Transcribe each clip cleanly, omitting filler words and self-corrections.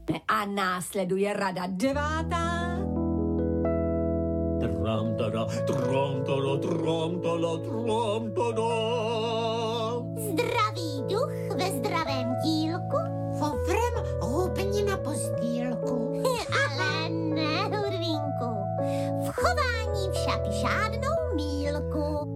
A následuje rada 9. Tram-tada, tram-tada, tram-tada, tram-tada. Zdravý duch ve zdravém dílku. Fovrem houpni na postýlku. Ale ne, Hurvínku. V chování však žádnou mýlku.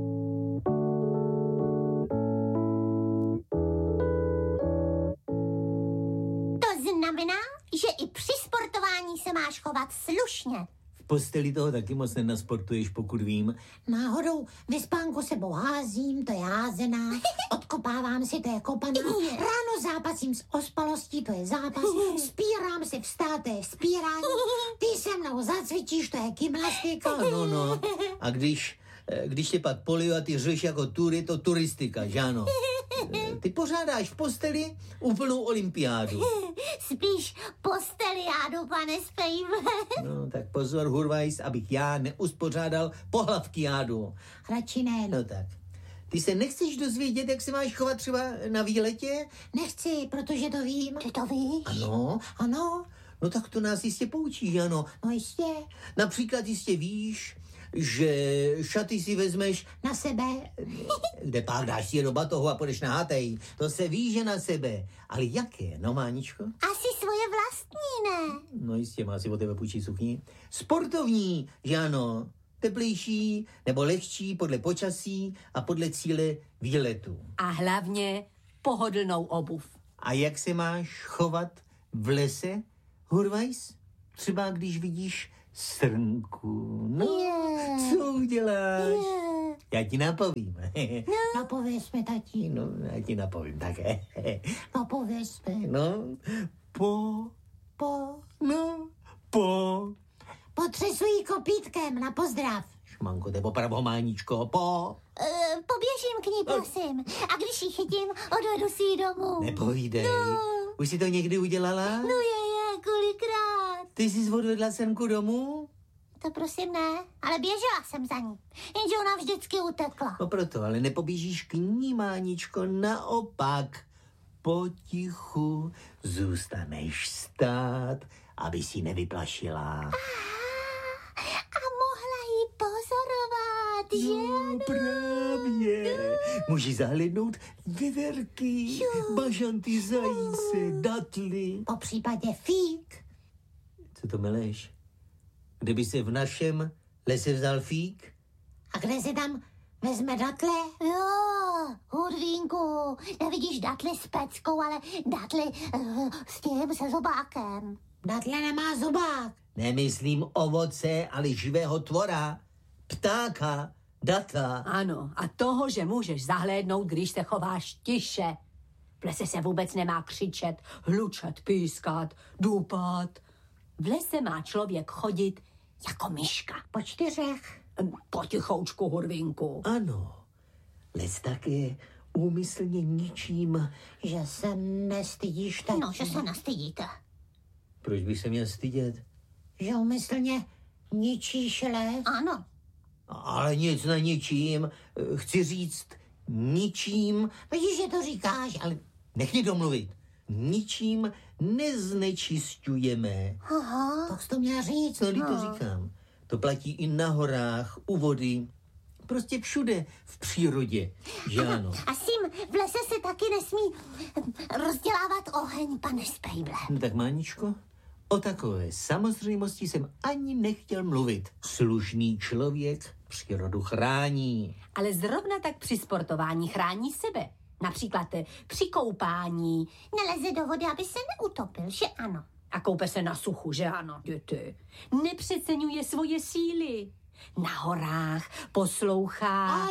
To znamená, že i při sportování se máš chovat slušně. V posteli toho taky moc nenasportuješ, pokud vím. Náhodou ve spánku sebou házím, to je házená, odkopávám si, to je kopaná, ráno zápasím s ospalostí, to je zápas, spírám se vstát, to je spírání, ty se mnou zacvičíš, to je gymnastika. No. A když tě pak poliju a ty řeš jako tury, to turistika, že ano? Ty pořádáš v posteli úplnou olympiádu. Spíš posteliádu, pane Spejble. No, tak pozor, Hurvajs, abych já neuspořádal pohlavkiádu. Radši ne. No tak. Ty se nechceš dozvědět, jak se máš chovat třeba na výletě? Nechci, protože to vím. Ty to víš? Ano. No tak to nás jistě poučí, že ano? No jistě. Například jistě víš, že šaty si vezmeš Na sebe. kde pak dáš si je do batohu a půjdeš na hátej. To se ví, že na sebe. Ale jaké, no Máničko? Asi svoje vlastní, ne? No jistě, má si o tebe půjčit sukni. Sportovní, že ano. Teplejší nebo lehčí podle počasí a podle cíle výletu. A hlavně pohodlnou obuv. A jak se máš chovat v lese, Hurvajs? Třeba když vidíš srnku. No, co uděláš? Já ti napovím. No pověz mi, tati. No, já ti napovím také. No pověz mi. No, Potřesují kopítkem na pozdrav. Šmanko, nebo pravománíčko, Poběžím k ní, prosím. A když ji chytím, odvedu si ji domů. Nepovídej. Už jsi to někdy udělala? No je, kolikrát. Ty jsi odvedla srnku domů? To prosím ne, ale běžela jsem za ní. Jenže ona vždycky utekla. No proto, ale nepobížíš k ní, Máničko, naopak. Potichu zůstaneš stát, aby si nevyplašila. A mohla ji pozorovat, že? No právě. Můžeš zahlédnout věverky, bažanty, zajíce, datly. Po případě fík. Co to meleš? Kdyby se v našem lese vzal fík? A kde se tam vezme datle? Jo, Hurvínku, nevidíš datli s peckou, ale datli s tím se zobákem. Datle nemá zobák. Nemyslím ovoce, ale živého tvora. Ptáka, data. Ano, a toho, že můžeš zahlédnout, když se chováš tiše. V lese se vůbec nemá křičet, hlučet, pískat, dupat. V lese má člověk chodit jako myška. Po 4. Potichoučku, Hurvínku. Ano, les také úmyslně ničím. Že se nestydíš, tati. No, že se nastydíte. Proč bych se měl stydět? Že umyslně ničíš les. Ano. Ale nic na ničím. Chci říct ničím. Vidíš, že to říkáš, ale... Ale nech mě domluvit. Ničím neznečisťujeme. Aha. To jsi to měl říct. Co to říkám? To platí i na horách, u vody. Prostě všude v přírodě, že ano. A s tím v lese se taky nesmí rozdělávat oheň, pane Spejble. No tak Máničko, o takové samozřejmosti jsem ani nechtěl mluvit. Slušný člověk přírodu chrání. Ale zrovna tak při sportování chrání sebe. Například při koupání. Neleze do vody, aby se neutopil, že ano? A koupe se na suchu, že ano, děti. Nepřeceňuje svoje síly. Na horách poslouchá...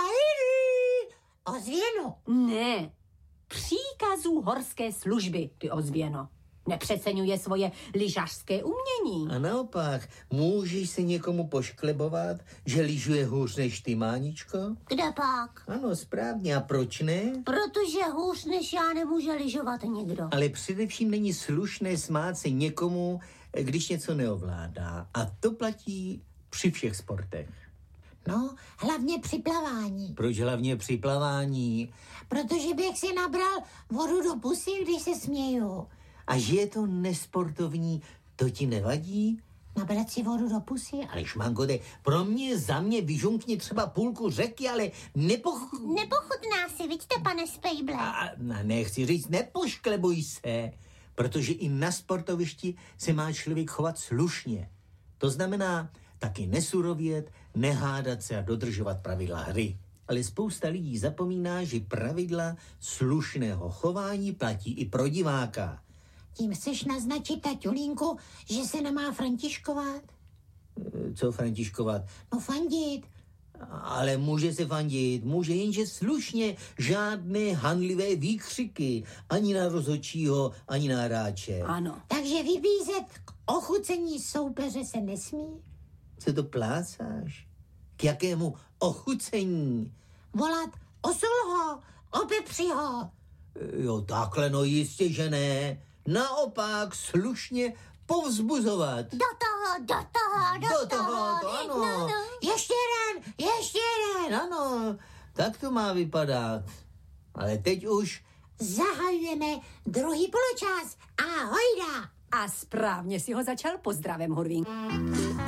Ozvěnu. Ne, příkazů horské služby, ty ozvěno. Nepřeceňuje svoje lyžařské umění. A naopak, můžeš se někomu pošklebovat, že lyžuje hůř než ty, Máničko? Kde pak? Ano, správně. A proč ne? Protože hůř než já nemůže lyžovat nikdo. Ale především není slušné smát se někomu, když něco neovládá. A to platí při všech sportech. No, hlavně při plavání. Proč hlavně při plavání? Protože bych si nabral vodu do pusy, když se směju. A že je to nesportovní, to ti nevadí? Nabrat si vodu do pusy? Ale šmankote, za mě vyžunkni třeba půlku řeky, ale Nepochutná si, vidíte, pane Spejble. nechci říct, nepošklebuj se, protože i na sportovišti se má člověk chovat slušně. To znamená taky nesurovět, nehádat se a dodržovat pravidla hry. Ale spousta lidí zapomíná, že pravidla slušného chování platí i pro diváka. Tím chceš naznačit, taťulínku, že se nemá františkovat? Co františkovat? No fandit. Ale může se fandit, může, jenže slušně, žádné hanlivé výkřiky, ani na rozhodčího, ani na hráče. Ano. Takže vybízet k ochucení soupeře se nesmí? Co to plácáš? K jakému ochucení? Volat osul ho, opepři ho. Jo, takhle, no jistě, že ne. Naopak slušně povzbuzovat. Do toho, To ano. No. Ještě jeden. Ano, tak to má vypadat. Ale teď už Zahajujeme druhý poločas. Ahojda. A správně si ho začal, pozdravem, Hurvínku.